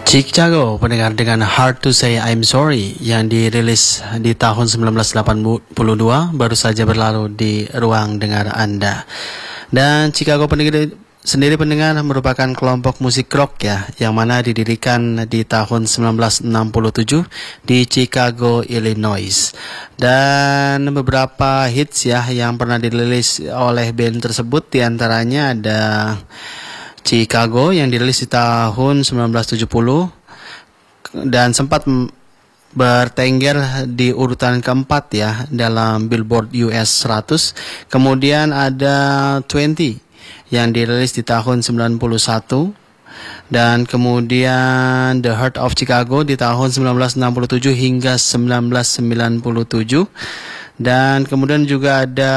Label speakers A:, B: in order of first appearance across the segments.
A: Chicago pendengar dengan Hard to Say I'm Sorry yang dirilis di tahun 1982 baru saja berlalu di ruang dengar Anda. Dan Chicago pendengar sendiri pendengar merupakan kelompok musik rock ya yang mana didirikan di tahun 1967 di Chicago, Illinois. Dan beberapa hits ya yang pernah dirilis oleh band tersebut diantaranya ada Chicago yang dirilis di tahun 1970 dan sempat bertengger di urutan keempat ya dalam Billboard US 100. Kemudian ada 20 yang dirilis di tahun 91 dan kemudian The Heart of Chicago di tahun 1967 hingga 1997 dan kemudian juga ada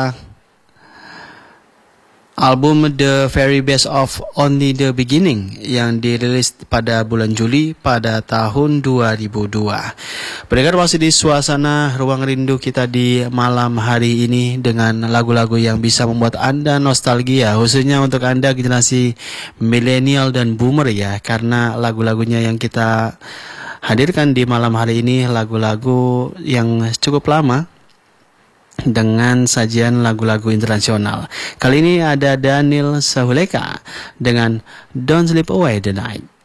A: album The Very Best of Only the Beginning yang dirilis pada bulan Juli pada tahun 2002. Pendengar masih di suasana ruang rindu kita di malam hari ini dengan lagu-lagu yang bisa membuat Anda nostalgia, khususnya untuk Anda generasi milenial dan boomer ya, karena lagu-lagunya yang kita hadirkan di malam hari ini lagu-lagu yang cukup lama dengan sajian lagu-lagu internasional. Kali ini ada Daniel Sahuleka dengan Don't Sleep Away the Night.